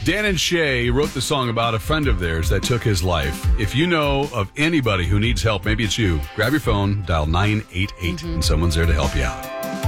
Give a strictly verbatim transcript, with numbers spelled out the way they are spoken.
Dan and Shay wrote the song about a friend of theirs that took his life. If you know of anybody who needs help, maybe it's you, grab your phone, dial nine eight eight, mm-hmm. and someone's there to help you out.